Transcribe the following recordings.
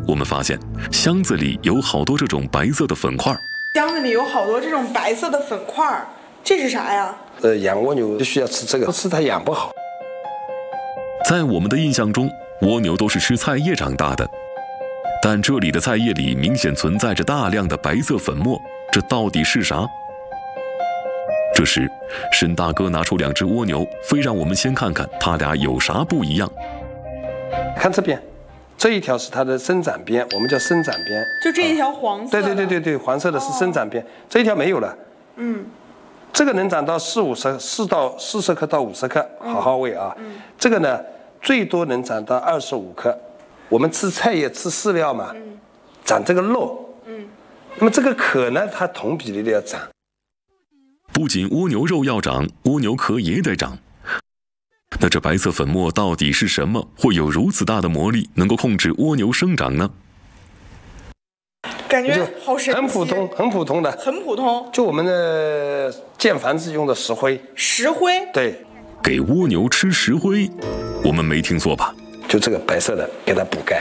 我们发现箱子里有好多这种白色的粉块。 箱子里有好多这种白色的粉块，这是啥呀？ 养蜗牛必须要吃这个，不吃它养不好。 在我们的印象中，蜗牛都是吃菜叶长大的，但这里的菜叶里明显存在着大量的白色粉末，这到底是啥？这时，沈大哥拿出2只蜗牛，非让我们先看看它俩有啥不一样。 看这边，这一条是它的生长边，我们叫生长边。 就这一条黄色的。 对，黄色的是生长边，这一条没有了。这个能长到40克到50克，好好喂啊。这个呢，最多能长到25克。我们吃菜叶吃饲料嘛，长这个肉。那么这个壳呢，它同比例的要长。 不仅蜗牛肉要长，蜗牛壳也得长。那这白色粉末到底是什么？会有如此大的魔力，能够控制蜗牛生长呢？ 感觉好神奇。 很普通的。 很普通。 就我们的建房子用的石灰。 石灰？ 对。 给蜗牛吃石灰，我们没听错吧？ 就这个白色的，给它补钙。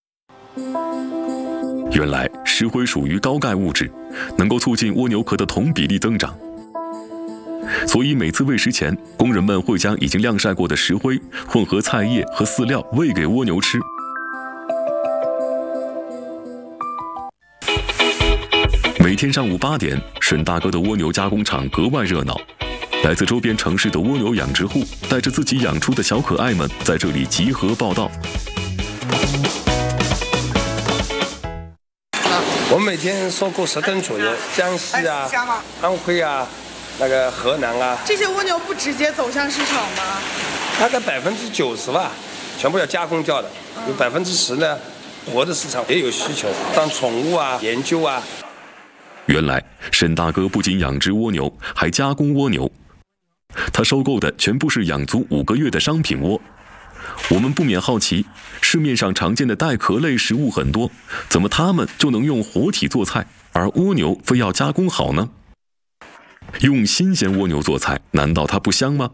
原来石灰属于高钙物质，能够促进蜗牛壳的同比例增长。所以每次喂食前，工人们会将已经晾晒过的石灰混合菜叶和饲料喂给蜗牛吃。每天上午8点，沈大哥的蜗牛加工厂格外热闹，来自周边城市的蜗牛养殖户带着自己养出的小可爱们在这里集合报到。 我们每天收购10吨左右，江西啊、安徽啊。那个河南啊， 这些蜗牛不直接走向市场吗？ 大概90%吧，全部要加工掉的。有10%呢，活的市场也有需求，当宠物啊、研究啊。 原来沈大哥不仅养殖蜗牛，还加工蜗牛。他收购的全部是养足5个月的商品蜗。我们不免好奇，市面上常见的带壳类食物很多，怎么它们就能用活体做菜，而蜗牛非要加工好呢？用新鲜蜗牛做菜，难道它不香吗？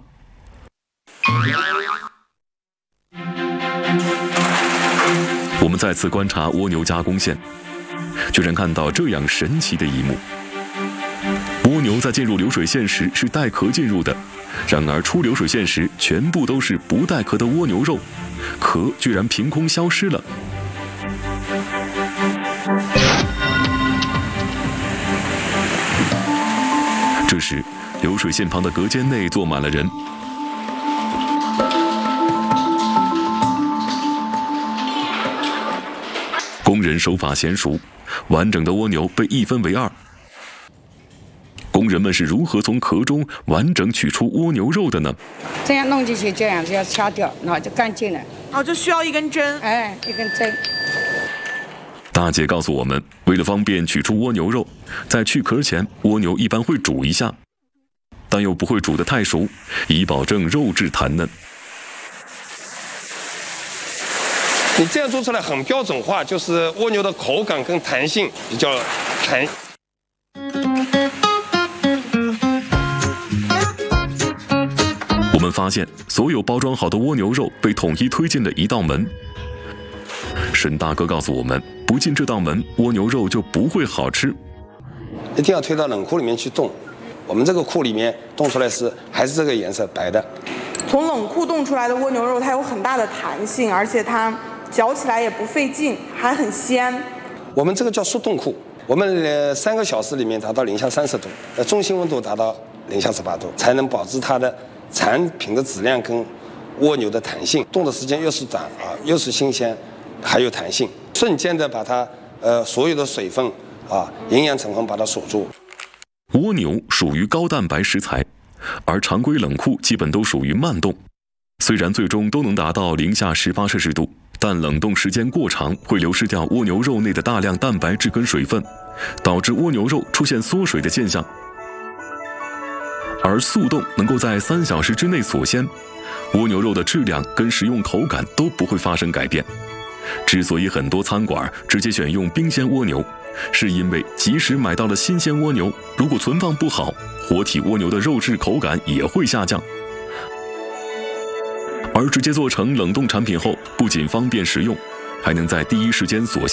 我们再次观察蜗牛加工线，居然看到这样神奇的一幕：蜗牛在进入流水线时是带壳进入的，然而出流水线时全部都是不带壳的蜗牛肉，壳居然凭空消失了。这时，流水线旁的隔间内坐满了人。工人手法娴熟，完整的蜗牛被一分为2。工人们是如何从壳中完整取出蜗牛肉的呢？ 这样弄进去，这样子要掐掉，然后就干净了。 就需要一根针。 一根针。 大姐告诉我们，为了方便取出蜗牛肉，在去壳前，蜗牛一般会煮一下，但又不会煮得太熟，以保证肉质弹嫩。 你这样做出来很标准化，就是蜗牛的口感跟弹性比较弹。 我们发现，所有包装好的蜗牛肉被统一推进了一道门。沈大哥告诉我们，不进这道门，蜗牛肉就不会好吃。 一定要推到冷库里面去冻。我们这个库里面冻出来还是这个颜色白的。 从冷库冻出来的蜗牛肉，它有很大的弹性，而且它嚼起来也不费劲，还很鲜。 我们这个叫速冻库，我们3个小时里面达到0°C30度，中心温度达到0°C18度，才能保持它的产品的质量跟蜗牛的弹性。冻的时间又是短又是新鲜，还有弹性，瞬间的把它所有的水分营养成分把它锁住。 蜗牛属于高蛋白食材，而常规冷库基本都属于慢冻。虽然最终都能达到0°C18°C，但冷冻时间过长会流失掉蜗牛肉内的大量蛋白质跟水分，导致蜗牛肉出现缩水的现象。而速冻能够在3小时之内锁鲜，蜗牛肉的质量跟食用口感都不会发生改变。之所以很多餐馆直接选用冰鲜蜗牛，是因为即使买到了新鲜蜗牛，如果存放不好，活体蜗牛的肉质口感也会下降。而直接做成冷冻产品后，不仅方便食用，还能在第一时间锁鲜。